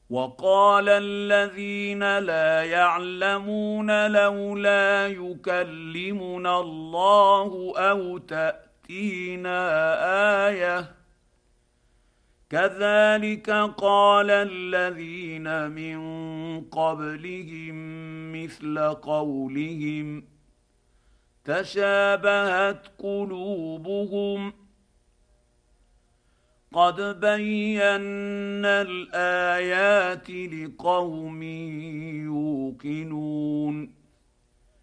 وقال الذين لا يعلمون لولا يكلمنا الله او تاتينا ايه كذلك قال الذين من قبلهم مثل قولهم تشابهت قلوبهم قد بينا الايات لقوم يوقنون